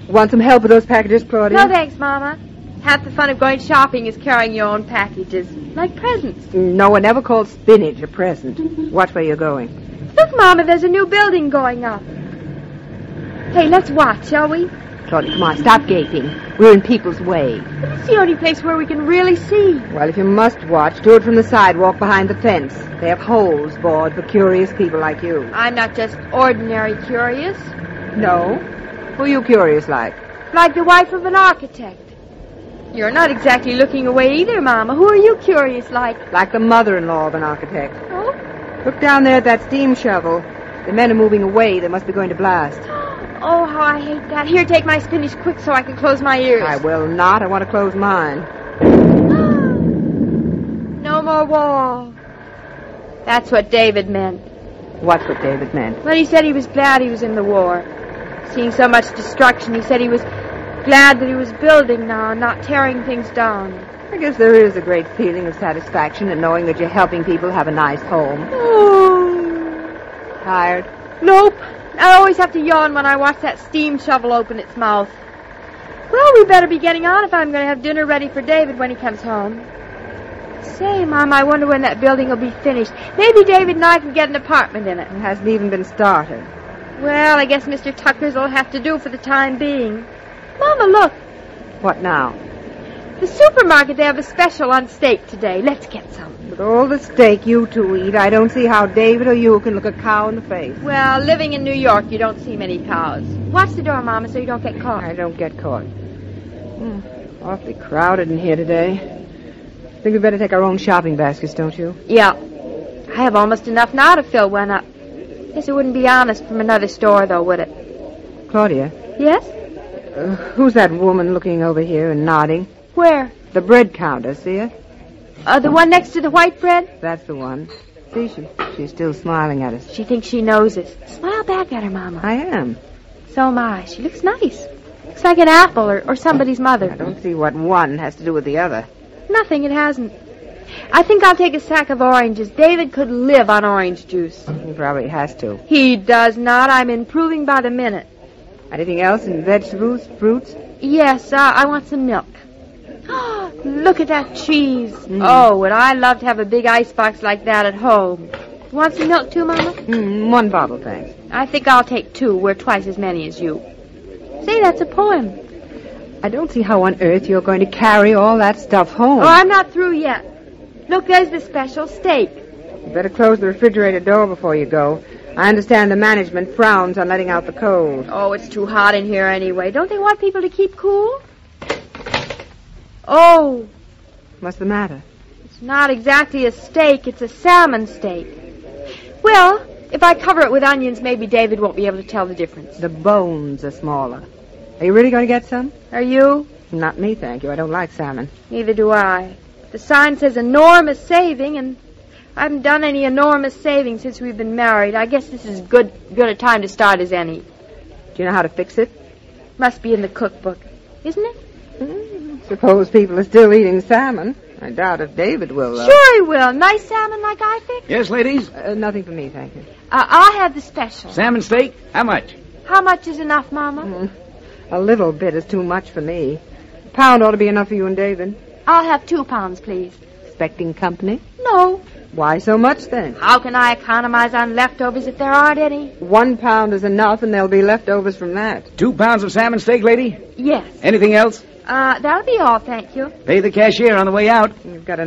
Want some help with those packages, Claudia? No, thanks, Mama. Half the fun of going shopping is carrying your own packages, like presents. No one ever calls spinach a present. Watch where you're going. Look, Mama, there's a new building going up. Hey, let's watch, shall we? Claudia, come on, stop gaping. We're in people's way. It's the only place where we can really see. Well, if you must watch, do it from the sidewalk behind the fence. They have holes bored for curious people like you. I'm not just ordinary curious. No? Who are you curious like? Like the wife of an architect. You're not exactly looking away either, Mama. Who are you curious like? Like the mother-in-law of an architect. Oh? Look down there at that steam shovel. The men are moving away. They must be going to blast. Oh, how I hate that. Here, take my spinach quick so I can close my ears. I will not. I want to close mine. No more war. That's what David meant. What's what David meant? Well, he said he was glad he was in the war. Seeing so much destruction, he said he was glad that he was building now and not tearing things down. I guess there is a great feeling of satisfaction in knowing that you're helping people have a nice home. Oh. Tired? Nope. I always have to yawn when I watch that steam shovel open its mouth. Well, we better be getting on if I'm going to have dinner ready for David when he comes home. Say, Mom, I wonder when that building will be finished. Maybe David and I can get an apartment in it. It hasn't even been started. Well, I guess Mr. Tucker's will have to do for the time being. Mama, look. What now? The supermarket, they have a special on steak today. Let's get some. With all the steak you two eat, I don't see how David or you can look a cow in the face. Well, living in New York, you don't see many cows. Watch the door, Mama, so you don't get caught. I don't get caught. Awfully crowded in here today. Think we'd better take our own shopping baskets, don't you? Yeah. I have almost enough now to fill one up. Guess it wouldn't be honest from another store, though, would it? Claudia? Yes? Who's that woman looking over here and nodding? Where? The bread counter, see her? The one next to the white bread? That's the one. See, she's still smiling at us. She thinks she knows us. Smile back at her, Mama. I am. So am I. She looks nice. Looks like an apple or somebody's mother. I don't see what one has to do with the other. Nothing, it hasn't. I think I'll take a sack of oranges. David could live on orange juice. He probably has to. He does not. I'm improving by the minute. Anything else in vegetables, fruits? Yes, I want some milk. Look at that cheese. Oh, would I love to have a big icebox like that at home. You want some milk too, Mama? One bottle, thanks. I think I'll take two. We're twice as many as you. Say, that's a poem. I don't see how on earth you're going to carry all that stuff home. Oh, I'm not through yet. Look, there's the special steak. You better close the refrigerator door before you go. I understand the management frowns on letting out the cold. Oh, it's too hot in here anyway. Don't they want people to keep cool? Oh. What's the matter? It's not exactly a steak. It's a salmon steak. Well, if I cover it with onions, maybe David won't be able to tell the difference. The bones are smaller. Are you really going to get some? Are you? Not me, thank you. I don't like salmon. Neither do I. The sign says enormous saving, and I haven't done any enormous saving since we've been married. I guess this is good a time to start as any. Do you know how to fix it? Must be in the cookbook, isn't it? Suppose people are still eating salmon. I doubt if David will, though. Sure he will. Nice salmon like I fixed? Yes, ladies? Nothing for me, thank you. I'll have the special. Salmon steak? How much? How much is enough, Mama? A little bit is too much for me. A pound ought to be enough for you and David. I'll have 2 pounds, please. Expecting company? No. Why so much, then? How can I economize on leftovers if there aren't any? 1 pound is enough, and there'll be leftovers from that. 2 pounds of salmon steak, lady? Yes. Anything else? That'll be all, thank you. Pay the cashier on the way out. You've got a